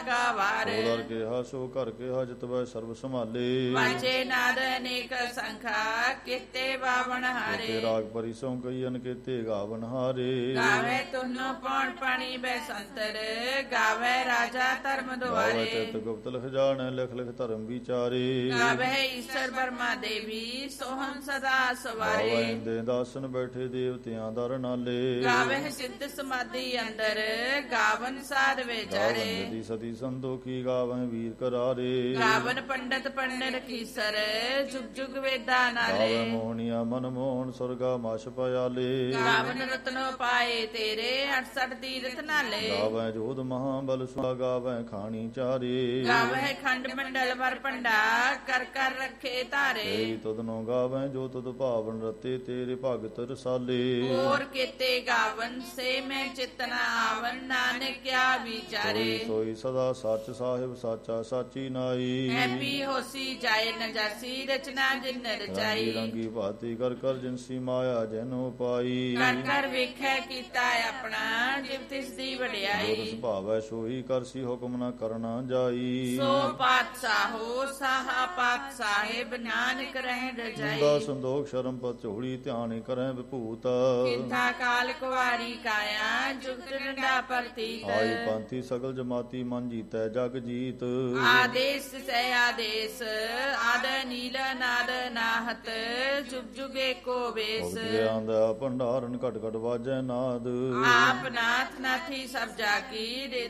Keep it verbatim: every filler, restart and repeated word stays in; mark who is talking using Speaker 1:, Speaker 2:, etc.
Speaker 1: ਵਾਰ
Speaker 2: ਦਰ ਕਿਹਾ ਸੋ ਘਰ ਕਿਹਾ ਜਿਤਵੈ ਸਰਬ ਸੰਭਾਲੇ
Speaker 1: ਵਾਜੇ ਨਾਦ ਅਨੇਕ ਸੰਖਾ ਕੀਤੇ ਬਾਵਨ
Speaker 2: ਤੇ
Speaker 1: ਹਾਰੇ
Speaker 2: ਰਾਗ ਪਰੀ ਸੋ ਕਈ ਅਨ ਕੀਤੇ ਗਾਵਨ ਹਾਰੇ
Speaker 1: ਗਾਵੇ ਤੁਨੋ ਪੌਣ ਪਾਣੀ ਬੈਸੰਤਰ ਗਾਵੇ ਰਾਜਾ ਧਰਮ
Speaker 2: ਗਾਵੇ
Speaker 1: ਦੁਆਰੇ
Speaker 2: ਚਿਤ ਗੁਪਤ ਲਿਖ ਜਾਣੈ ਲਿਖ ਲਿਖ ਧਰਮ ਵਿਚਾਰੇ
Speaker 1: ਗਾਵੇ ਈਸ਼ਰ ਬਰਮਾ ਦੇਵੀ ਸੋਹਣ ਸਦਾ
Speaker 2: ਗਾਵੇ
Speaker 1: ਸਵਾਰੇ
Speaker 2: ਦੇ ਦਾਸਨ ਬੈਠੇ ਦੇਵਤਿਆਂ ਦਰ ਨਾਲੇ
Speaker 1: ਗਾਵੇ ਸਿੱਧ ਸਮਾਧੀ ਅੰਦਰ ਗਾਵਨ ਸਾਧ ਵਿਚਾਰੇ
Speaker 2: ਗਾਵਨ ਦੀ ਸਦੀ ਸੰਤੋਖੀ ਗਾਵੇ ਵੀਰ ਕਰਾਰੇ
Speaker 1: ਗਾਵਨ ਪੰਡਤ ਪੰਡਰ ਕੀਸਰ ਜੁਗ ਜੁਗ ਵੇਦਾ ਨਾਲੇ
Speaker 2: ਗਾਵੇ ਮੋਹਣੀਆ ਮਨ ਮੋਹਨ ਸੁਰਗਾ ਮਛ ਪਿਆਲੇ
Speaker 1: ਗਾਵਨ ਰਤਨੋ ਪਾਏ ਤੇਰੇ ਅਠਸਠ ਤੀਰਥ ਨਾਲੇ
Speaker 2: ਗਾਵੇ ਜੋਧ ਮਹਾਬਲ ਸੁਆ ਗਾਵੇ ਖਾਣੀ ਚਾਰੇ
Speaker 1: ਗਾਵੇ ਖੰਡ ਮੰਡਲ ਵਰ ਪੰਡਾ ਕਰ ਕਰ ਰੱਖੇ ਧਾਰੇ
Speaker 2: ਤੇਰੀ ਤੁਧਨੋ ਗਾਵੇ ਜੋ ਤੁਧ ਭਾਵਨ ਰਤੇ ਤੇਰੇ ਭਗਤ ਰਸਾਲੇ
Speaker 1: ਹੋਰ ਕੀਤੇ ਗਾਵਨ ਸੇ ਮੈਂ ਚਿਤਨਾ ਆਵਨ ਨਾਨਕ ਕਿਆ ਵਿਚਾਰੇ
Speaker 2: ਸੋਈ ਸੋਈ ਸਦਾ ਸੱਚ ਸਾਹਿਬ ਸਾਚਾ ਸਾਚੀ ਨਾਈ
Speaker 1: ਹੈਪੀ ਹੋਸੀ ਜਾਏ ਨ ਜਾਸੀ ਰਚਨਾ ਜਿਨ
Speaker 2: ਰੰਗੀ
Speaker 1: ਰਚਾਈ
Speaker 2: ਰੰਗੀ ਭਾਤੀ ਕਰ ਕਰ ਜਿਨਸੀ ਮਾਇਆ ਜਨੋ ਪਾਈ
Speaker 1: ਕਰ ਕਰ ਵੇਖੈ ਕੀਤਾ ਆਪਣਾ ਜਿਵ ਤਿਸ ਦੀ
Speaker 2: ਜੋ
Speaker 1: ਵਡਿਆਈ
Speaker 2: ਰਸ ਭਾਵੈ ਸੋਈ ਕਰਸੀ ਹੁਕਮ ਨਾ ਕਰਨਾ ਜਾਈ
Speaker 1: ਸੋ ਪਾਤਸ਼ਾਹੋ ਸਾਹਾ ਪਾਤ ਸਾਹਿਬ ਨਾਨਕ ਰਹਿ
Speaker 2: ਨਿੰਦਾ
Speaker 1: ਰਜਾਈ
Speaker 2: ਸੰਦੋਖ ਸ਼ਰਮ ਪਤ ਝੋੜੀ ਧਿਆਨ ਕਰੈ ਵਿਭੂਤ
Speaker 1: ਕਿੰਥਾ ਕਾਲ ਕੁਵਾਰੀ ਕਾਇਆ ਜੁਗਤ ਡੰਡਾ ਪ੍ਰਤੀਤ
Speaker 2: ਆਈ ਪੰਥੀ ਸਗਲ ਜਮਾਤੀ ਮਨ ਜੀਤੈ ਜਗ ਜੀਤ
Speaker 1: ਆਦੇਸ ਸੈ ਆਦੇਸ ਆਦ ਨੀਲ ਨਾਦ ਨਾਹਤ ਜੁਗ ਜੁਗ ਏਕੋ ਵੇਸ
Speaker 2: ਗਿਆਨ ਦਾ ਭੰਡਾਰਨ ਘਟ ਘਟ ਵਾਜੈ ਨਾਦ
Speaker 1: ਆਪ ਨਾਥ ਨਾਥੀ ਸਭ ਜਾ ਕੀ